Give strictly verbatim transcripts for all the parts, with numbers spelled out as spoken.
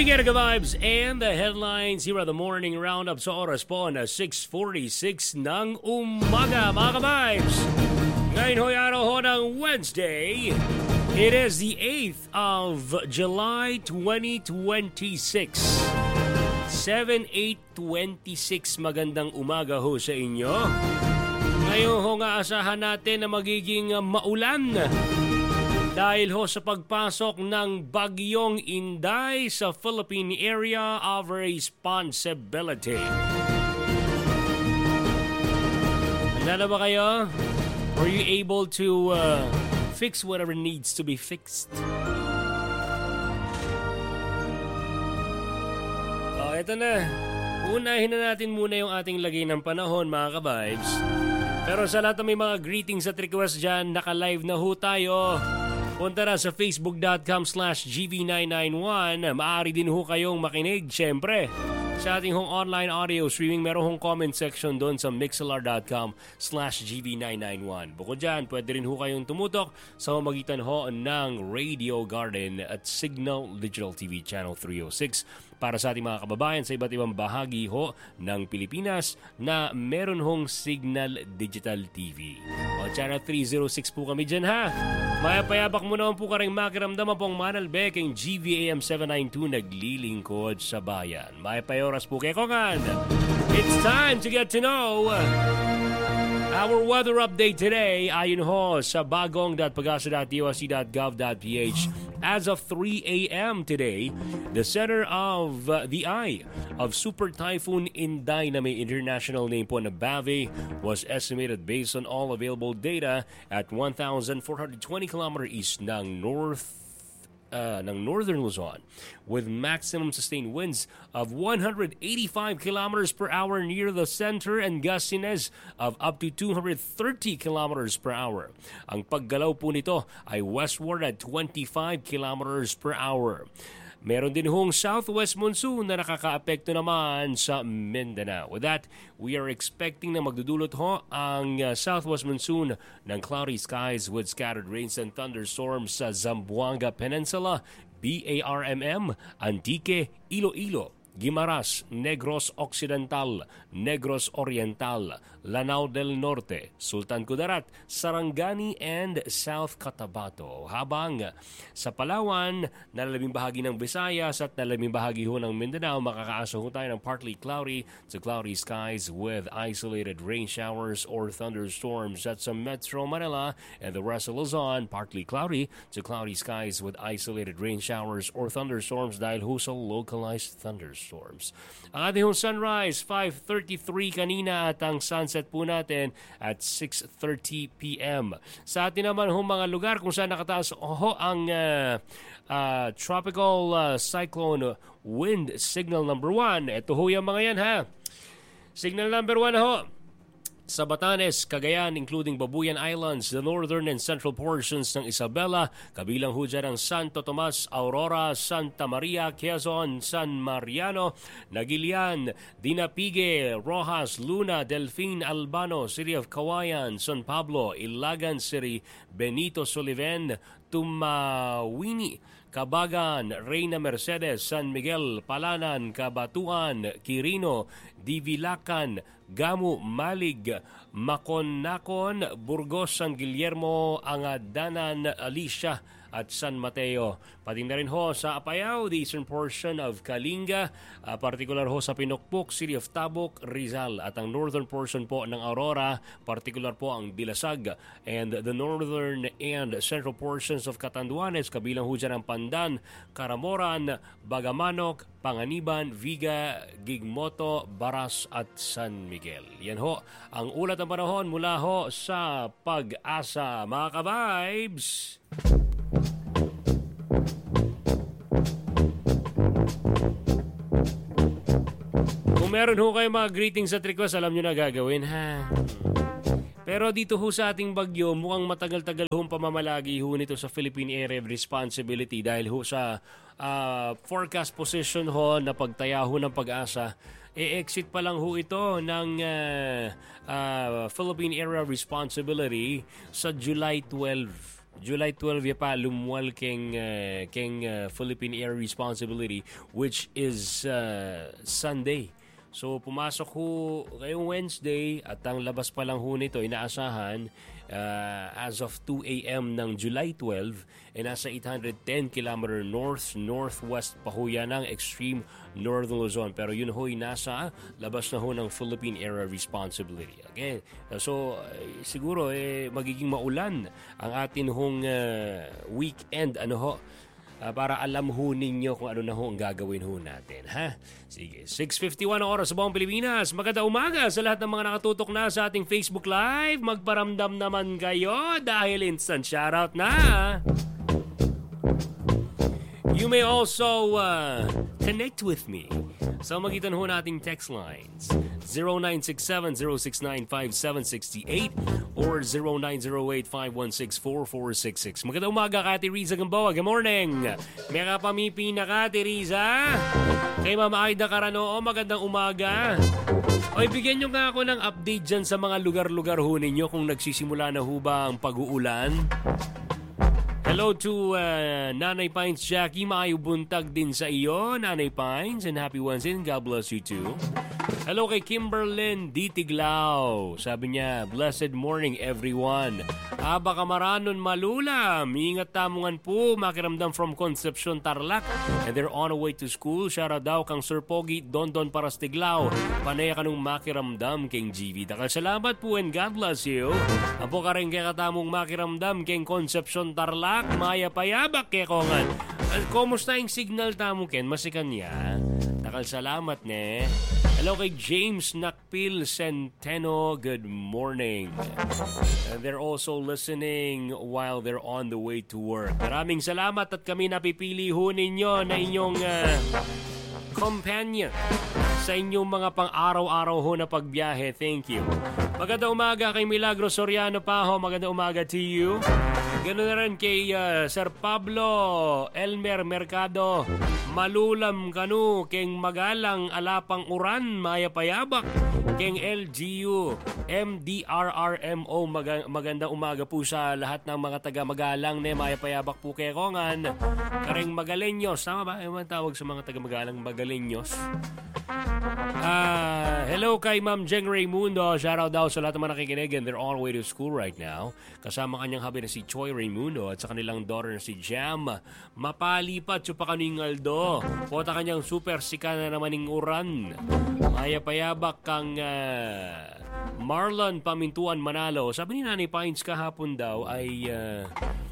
We get the vibes and the headlines here at the morning roundup sa oras po na six forty-six ng umaga, mga ka-vibes. Ngayon ho'y araw ho ng Wednesday. It is the eighth of July twenty twenty-six. seven eight twenty-six, magandang umaga ho sa inyo. Ngayon ho nga asahan natin na magiging maulan dahil ho sa pagpasok ng Bagyong Inday sa Philippine Area of Responsibility. Handa na ba kayo? Were you able to uh, fix whatever needs to be fixed? Oh, eto na. Unahin na natin muna yung ating lagay ng panahon, mga ka-vibes. Pero sa lahat ng may mga greetings at requests dyan, naka-live na ho tayo. Punta na sa facebook.com slash gv991. Maaari din ho kayong makinig, syempre. Sa ating hong online audio streaming, meron hong comment section doon sa mixlr.com slash gv991. Bukod dyan, pwede rin ho kayong tumutok sa mamagitan ho ng Radio Garden at Signal Digital T V Channel three oh six para sa ating mga kababayan sa iba't ibang bahagi ho ng Pilipinas na meron hong Signal Digital T V. O, Channel three oh six po kami dyan, ha? Mayapayabak mo naman po ka rin makiramdaman pong Manalbek ang G V A M seven ninety-two naglilingkod sa bayan. Mayapayoras po kay Kongan. It's time to get to know our weather update today ayon ho sa bagong dot pagasa dot d o s c dot gov dot p h. As of three a.m. today, the center of uh, the eye of Super Typhoon Inday na may international name po na Bavy was estimated based on all available data at one thousand four hundred twenty kilometers east ng north Uh, ng northern Luzon with maximum sustained winds of one hundred eighty-five kilometers per hour near the center and gustiness of up to two hundred thirty kilometers per hour. Ang paggalaw po nito ay westward at twenty-five kilometers per hour. Meron din hong southwest monsoon na nakakaapekto naman sa Mindanao. With that, we are expecting na magdudulot ho ang uh, southwest monsoon ng cloudy skies with scattered rains and thunderstorms sa Zamboanga Peninsula, B A R M M, Antique, Iloilo, Guimaras, Negros Occidental, Negros Oriental, Lanao del Norte, Sultan Kudarat, Sarangani, and South Cotabato. Habang sa Palawan, nalalabing bahagi ng Visayas at nalalabing bahagi ho ng Mindanao, makakaasa ho tayo ng partly cloudy to cloudy skies with isolated rain showers or thunderstorms at sa Metro Manila and the rest of Luzon, partly cloudy to cloudy skies with isolated rain showers or thunderstorms dahil ho sa localized thunderstorms. Ang ating hong sunrise, five thirty-three kanina at ang sunset po natin at six thirty p.m. Sa atin naman hong mga lugar kung saan nakataas ho ang uh, uh, tropical uh, cyclone wind signal number one. Ito ho yung mga yan, ha. Signal number one ho. Sa Batanes, Cagayan, including Babuyan Islands, the northern and central portions ng Isabela, kabilang ho dyan ang Santo Tomas, Aurora, Santa Maria, Quezon, San Mariano, Nagilian, Dinapige, Rojas, Luna, Delfin, Albano, City of Kawayan, San Pablo, Ilagan City, Benito Soliven, Tumawini, Cabagan, Reina Mercedes, San Miguel, Palanan, Cabatuan, Quirino, Divilacan, Gamu, Malig, Maconacon, Burgos, San Guillermo, Angadanan, Alicia, at San Mateo. Pati na rin ho sa Apayao, the eastern portion of Kalinga, uh, particular ho sa Pinukpok, City of Tabuk, Rizal, at ang northern portion po ng Aurora, particular po ang Dilasag, and the northern and central portions of Catanduanes, kabilang ho dyan ang Pandan, Caramoran, Bagamanok, Panganiban, Viga, Gigmoto, Baras at San Miguel. Yan ho ang ulat ng panahon mula ho sa Pag-asa, mga ka-vibes. Kung meron ho kayo mga greetings at requests, alam nyo na gagawin, ha? Pero dito ho sa ating bagyo, mukhang matagal-tagal hong pamamalagi ho nito sa Philippine Area of Responsibility dahil ho sa uh, forecast position ho na pagtaya ho ng Pag-asa, e-exit pa lang ho ito ng uh, uh, Philippine Area of Responsibility sa July twelfth. July twelve ya pa lumuwal keng uh, keng uh, Philippine Air Responsibility which is uh, Sunday. So pumasok ho ngayong Wednesday at ang labas pa lang ho nito inaasahan uh, as of two a.m. ng July twelve ay nasa eight hundred ten kilometer north-northwest pa ho yan ng extreme northern Luzon. Pero yun ho'y nasa labas na ho ng Philippine Air Responsibility. Again, so uh, siguro eh, magiging maulan ang atin hong uh, weekend ano ho. Uh, para alam ho ninyo kung ano na ho ang gagawin ho natin, ha? Sige, six fifty-one oras sa buong Pilipinas. Magandang umaga sa lahat ng mga nakatutok na sa ating Facebook Live. Magparamdam naman kayo dahil instant shoutout na. You may also uh, connect with me sa magitan ho nating text lines zero nine six seven zero six nine five seven six eight or zero nine zero eight five one six four four six six. Magandang umaga, Kati Riza Gamboa. Good morning. May kapamipi na, Kati Riza. Kay Mama Aida Carano, magandang umaga. Oy, bigyan nyo nga ako ng update dyan sa mga lugar-lugar ho ninyo kung nagsisimula na ho ba ang pag-uulan. Hello to uh, Nanay Pines Jackie. Maayong buntag din sa iyo, Nanay Pines. And happy Wednesday and God bless you too. Hello kay Kimberlyn Ditiglao. Sabi niya, blessed morning everyone. Aba kamaranon malulam. Ingat tamungan po. Makiramdam from Concepcion, Tarlac. And they're on the way to school. Shara daw kang Sir Pogi, Don Don Parastiglao. Panaya ka nung makiramdam keng G V. Dakal salamat po and God bless you. Apo ka rin kaya katamong makiramdam keng Concepcion, Tarlac. Maya payabak kay kongan. Kumusta yung signal tamo ken? Masikan niya. Dakal salamat ne. Hello kay James Nakpil Centeno. Good morning. Uh, they're also listening while they're on the way to work. Maraming salamat at kami napipili ho ninyo na inyong uh, companion sa inyong mga pang-araw-araw ho na pagbiyahe. Thank you. Magandang umaga kay Milagro Soriano pa ho. Magandang umaga to you. Ganoon na rin kay uh, Sir Pablo Elmer Mercado. Malulam kanu keng magalang alapang uran maya payabak keng L G U M D R R M O. Mag- magandang umaga po sa lahat ng mga taga magalang ne maya payabak po kay kongan. Kareng Magaleños, tama ba? Ewan tawag sa mga taga magalang Magaleños. Uh, hello kay Ma'am Jeng Raymundo. Shoutout daw sa lahat ng mga nakikinig and they're on the way to school right now. Kasama kanyang habi na si Choi Raymundo at sa kanilang daughter na si Jam. Mapalipat siya pa kaningaldo. Pota kanyang super sika na naman ng uran. Maya payabak kang uh, Marlon Pamintuan Manalo. Sabi ni Nanay Pines kahapon daw ay uh,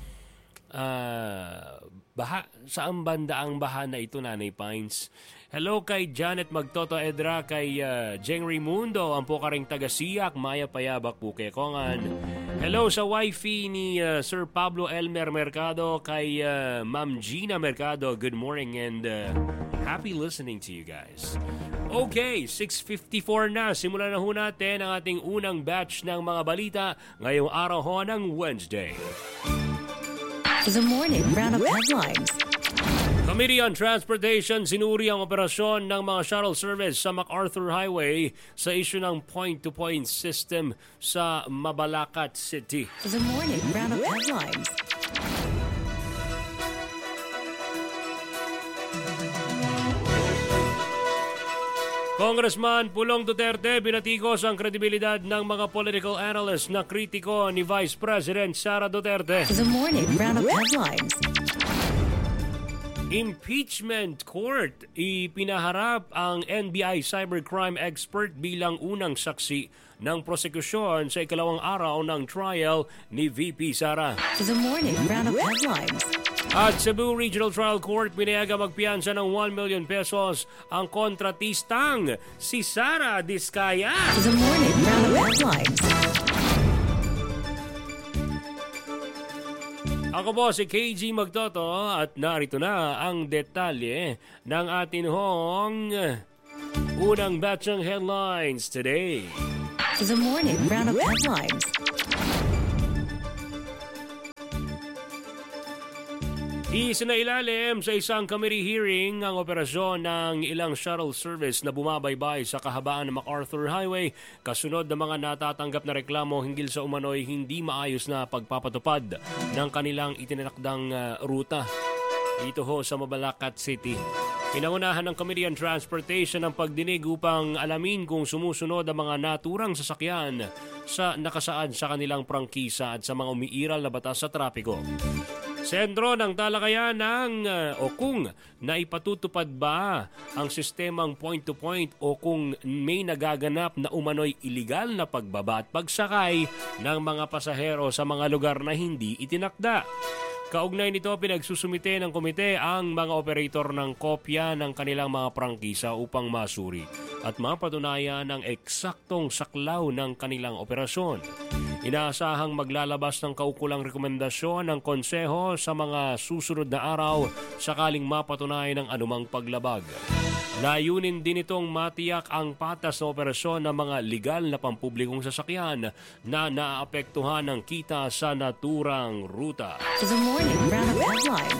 uh, baha. Saan banda ang baha na ito, Nanay Pines? Hello kay Janet Magtoto Edra, kay uh, Jeng Raimundo, ang po ka ring taga-siyak, Maya Payabak po kay Kongan. Hello sa wifey ni uh, Sir Pablo Elmer Mercado, kay uh, Ma'am Gina Mercado. Good morning and uh, happy listening to you guys. Okay, six fifty-four na. Simulan na ho natin ang ating unang batch ng mga balita ngayong araw ho ng Wednesday. The morning roundup headlines. Committee on Transportation sinuri ang operasyon ng mga shuttle service sa MacArthur Highway sa issue ng point-to-point system sa Mabalacat City. The morning roundup headlines. Congressman Pulong Duterte binatikos ang kredibilidad ng mga political analysts na kritiko ni Vice President Sara Duterte. The morning roundup headlines. Impeachment Court. Ipinaharap ang N B I cybercrime expert bilang unang saksi ng prosekusyon sa ikalawang araw ng trial ni V P Sara. The morning roundup headlines. At Cebu Regional Trial Court pinayaga magpiyansa ng one million pesos ang kontratistang si Sara Diskaya. The morning roundup headlines. Ako po si K G Magtoto at narito na ang detalye ng atin hong unang batch ng headlines today. The morning roundup headlines. Isinailalim sa isang committee hearing ang operasyon ng ilang shuttle service na bumabaybay sa kahabaan ng MacArthur Highway kasunod ng mga natatanggap na reklamo hinggil sa umano'y hindi maayos na pagpapatupad ng kanilang itinakdang uh, ruta dito ho sa Mabalacat City. Pinangunahan ng Committee on Transportation ang pagdinig upang alamin kung sumusunod ang mga naturang sasakyan sa nakasaad sa kanilang prangkisa at sa mga umiiral na batas sa trapiko. Sentro ng talakayan ng uh, o kung naipatutupad ba ang sistemang point-to-point o kung may nagaganap na umano'y iligal na pagbaba at pagsakay ng mga pasahero sa mga lugar na hindi itinakda. Kaugnay nito, pinagsusumite ng komite ang mga operator ng kopya ng kanilang mga prangkisa upang masuri at mapatunayan ang eksaktong saklaw ng kanilang operasyon. Inaasahang maglalabas ng kaukulang rekomendasyon ng konseho sa mga susunod na araw sakaling mapatunayan ng anumang paglabag. Layunin din itong matiyak ang patas na operasyon ng mga legal na pampublikong sasakyan na naaapektuhan ng kita sa naturang ruta. The morning round of headlines.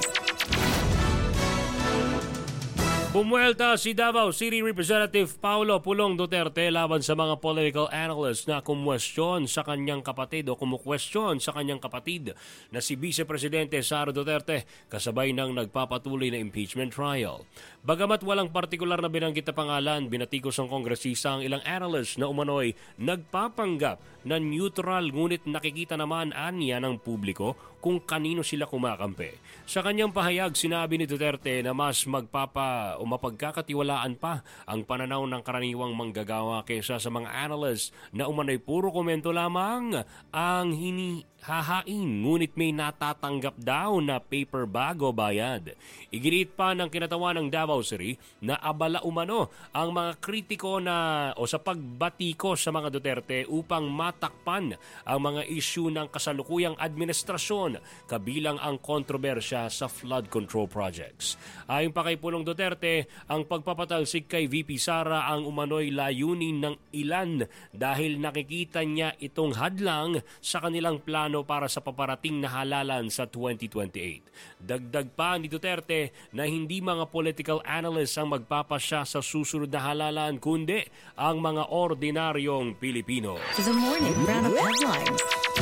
Bumuelta si Davao City Representative Paulo Pulong Duterte laban sa mga political analysts na kumwestiyon sa kanyang kapatid o kumukwestiyon sa kanyang kapatid na si Vice Presidente Sara Duterte kasabay ng nagpapatuloy na impeachment trial. Bagamat walang partikular na binanggit na pangalan, binatikos ng kongresista ang ilang analysts na umano'y nagpapanggap na neutral ngunit nakikita naman anya ng publiko kung kanino sila kumakampi. Sa kanyang pahayag, sinabi ni Duterte na mas magpapa o mapagkakatiwalaan pa ang pananaw ng karaniwang manggagawa kaysa sa mga analysts na umano'y puro komento lamang ang hinihahain ngunit may natatanggap daw na paper bag o bayad. Iginiit pa ng kinatawan ng Davao City na abala umano ang mga kritiko na o sa pagbatiko sa mga Duterte upang matakpan ang mga issue ng kasalukuyang administrasyon kabilang ang kontrobersya sa flood control projects. Ayon pa kay Pulong Duterte, ang pagpapatalsik kay V P Sara ang umano'y layunin ng ilan dahil nakikita niya itong hadlang sa kanilang plano para sa paparating na halalan sa twenty twenty-eight. Dagdag pa ni Duterte na hindi mga political analysts ang magpapasya sa susunod na halalan kundi ang mga ordinaryong Pilipino. The morning round of headlines.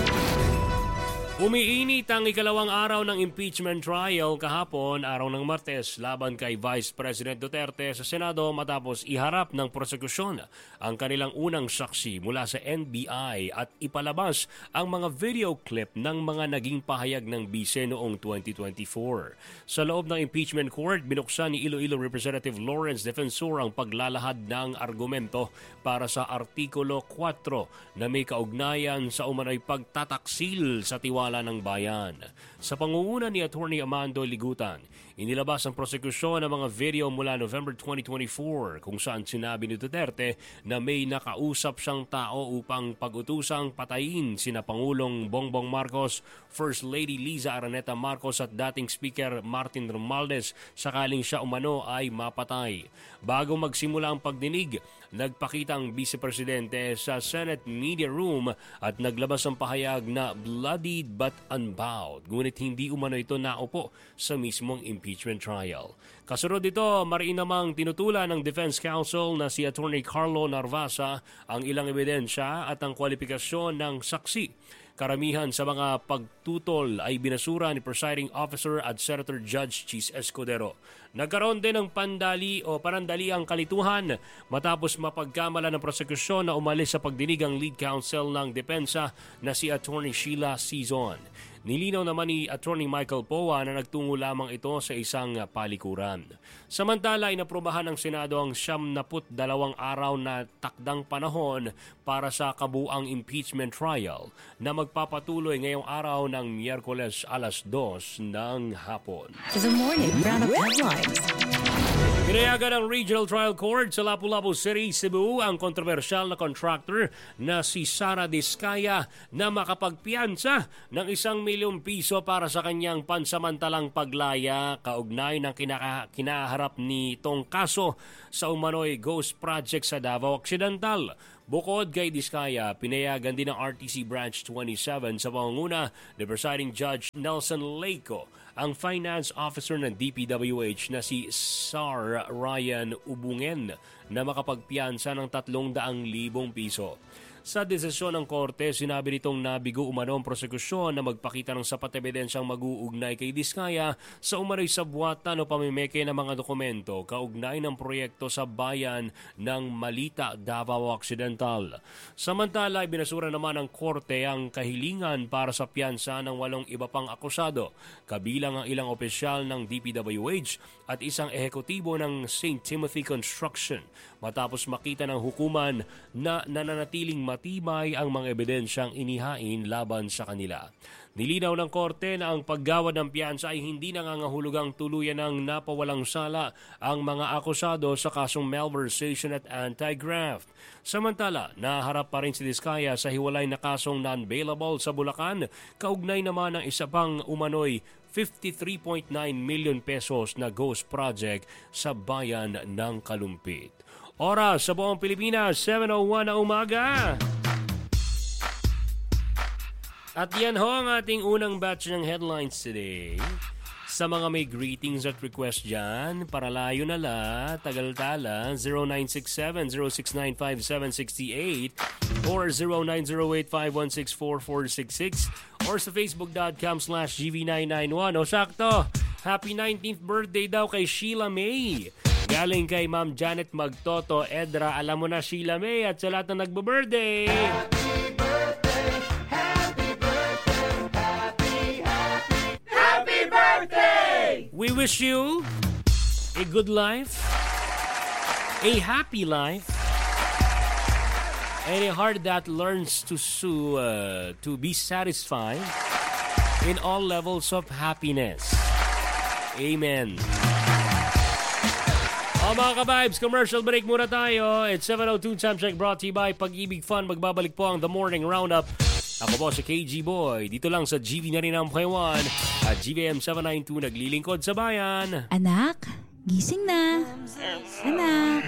Umiinit ang ikalawang araw ng impeachment trial kahapon, araw ng Martes, laban kay Vice President Duterte sa Senado matapos iharap ng prosekusyon ang kanilang unang saksi mula sa N B I at ipalabas ang mga video clip ng mga naging pahayag ng bise noong twenty twenty-four. Sa loob ng impeachment court, binuksan ni Iloilo Representative Lawrence Defensor ang paglalahad ng argumento para sa Artikulo four na may kaugnayan sa umano'y pagtataksil sa tiwala ng bayan. Sa pangunguna ni Attorney Amando Ligutan, inilabas ang prosekusyon ng mga video mula November twenty twenty-four kung saan sinabi ni Duterte na may nakausap siyang tao upang pag-utusang patayin sina Pangulong Bongbong Marcos, First Lady Liza Araneta Marcos at dating Speaker Martin Romualdez sakaling siya umano ay mapatay. Bago magsimula ang pagdinig, nagpakita ang Vice Presidente sa Senate Media Room at naglabas ang pahayag na bloodied but unbowed. Ngunit hindi umano ito naupo sa mismong impeachment trial. Kasunod dito, mariin namang tinutulan ng Defense Counsel na si Attorney Carlo Narvasa ang ilang ebidensya at ang kwalifikasyon ng saksi. Karamihan sa mga pagtutol ay binasura ni Presiding Officer at Senator Judge Chis Escudero. Nagkaroon din ng pandali o panandali ang kalituhan matapos mapagkamala ng prosekusyon na umalis sa pagdinig ang lead counsel ng depensa na si Attorney Sheila Cizon. Nilinaw naman ni Attorney Michael Poa na nagtungo lamang ito sa isang palikuran. Samantala, inaprobahan ng Senado ang siyam na put dalawang araw na takdang panahon para sa kabuang impeachment trial na magpapatuloy ngayong araw ng Miyerkules alas dos ng hapon. The morning round of headlines. Pinayagan ng Regional Trial Court sa Lapu-Lapu City, Cebu ang kontrobersyal na contractor na si Sara Diskaya na makapagpiyansa ng isang milyong piso para sa kanyang pansamantalang paglaya kaugnay ng kinaka- kinaharap nitong kaso sa umano'y ghost project sa Davao Occidental. Bukod kay Diskaya, pinayagan din ng R T C Branch twenty-seven sa pangunguna ni Presiding Judge Nelson Leico ang Finance Officer ng D P W H na si Sar Ryan Ubungen na makapagpiyansa ng tatlong daang libong piso. Sa desisyon ng korte, sinabi nitong nabigo umano ang prosekusyon na magpakita ng sapat ebidensyang mag-uugnay kay Diskaya sa umano'y sabwatan o pamimeke ng mga dokumento kaugnay ng proyekto sa bayan ng Malita, Davao Occidental. Samantala, binasura naman ng korte ang kahilingan para sa piyansa ng walong iba pang akusado, kabilang ang ilang opisyal ng D P W H at isang ehekutibo ng Saint Timothy Construction matapos makita ng hukuman na nananatiling matibay ang mga ebidensyang inihain laban sa kanila. Nilinaw ng korte na ang paggawad ng piyansa ay hindi nangangahulugang tuluyan ng napawalang sala ang mga akusado sa kasong malversation at anti-graft. Samantala, naharap pa rin si Diskaya sa hiwalay na kasong non-bailable sa Bulacan, kaugnay naman ng isa pang umano'y fifty-three point nine million pesos na ghost project sa bayan ng Kalumpit. Oras sa buong Pilipinas, seven oh one na umaga. At yan ho ang ating unang batch ng headlines today. Sa mga may greetings at request dyan, para layo na la, tagal-tala, zero nine six seven, zero six nine five seven six eight or zero nine zero eight five one six four four six six or sa facebook.com slash gv nine nine one. O sakto, happy nineteenth birthday daw kay Sheila May. Galing kay Ma'am Janet Magtoto Edra. Alam mo na, Sheila May, at sa lahat na nagbe-birthday. Happy birthday, happy birthday, happy, happy, happy birthday! We wish you a good life, a happy life, and a heart that learns to, su- uh, to be satisfied in all levels of happiness. Amen. O mga ka-vibes, commercial break muna tayo. It's seven oh two time check brought to you by Pag-ibig Fund. Magbabalik po ang The Morning Roundup. Ako po si K G Boy. Dito lang sa G V ninety-nine point one at G V M seven ninety-two naglilingkod sa bayan. Anak, gising na. Anak.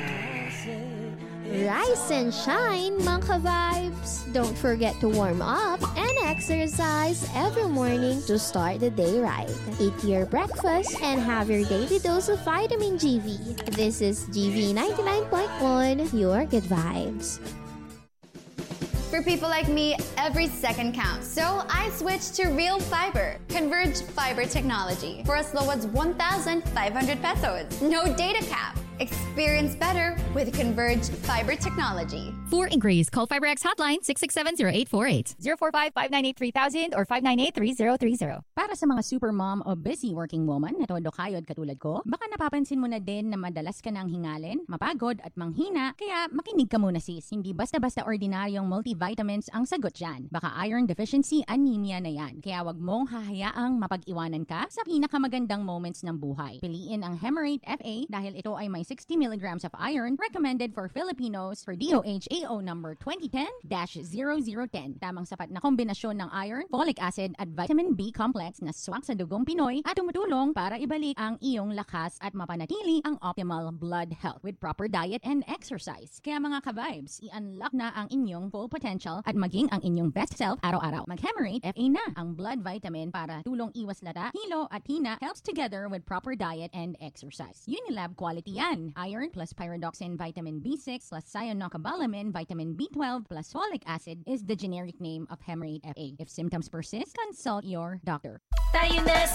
Rise and shine, mga ka-vibes! Don't forget to warm up and exercise every morning to start the day right. Eat your breakfast and have your daily dose of vitamin G V. This is G V ninety-nine point one, your good vibes. For people like me, every second counts. So I switched to Real Fiber, Converge Fiber Technology, for as low as one thousand five hundred pesos. No data cap. Experience better with Converge Fiber Technology. For inquiries, call FiberX hotline six six seven, zero eight four eight, zero four five, five nine eight, three thousand or five nine eight, three zero three zero. Para sa mga super mom o busy working woman na todo kayod katulad ko, baka napapansin mo na din na madalas ka nang hingalin, mapagod at manghina, kaya makinig ka muna sis. Hindi basta-basta ordinaryong multivitamins ang sagot dyan. Baka iron deficiency anemia na yan. Kaya wag mong hahayaang mapag-iwanan ka sa pinakamagandang moments ng buhay. Piliin ang Hemerate F A dahil ito ay may sixty milligrams of iron recommended for Filipinos for D O H A O number twenty ten dash zero zero one zero. Tamang sapat na kombinasyon ng iron, folic acid at vitamin B complex na swak sa dugong Pinoy at tumutulong para ibalik ang iyong lakas at mapanatili ang optimal blood health with proper diet and exercise. Kaya mga ka-vibes, i-unlock na ang inyong full potential at maging ang inyong best self araw-araw. Mag-Hemerate F A na, ang blood vitamin para tulong iwas lata, hilo at hina, helps together with proper diet and exercise. Unilab quality yan. Iron plus pyridoxine vitamin B six plus cyanocobalamin vitamin B twelve plus folic acid is the generic name of Hemerate F A. If symptoms persist, consult your doctor. Tayo na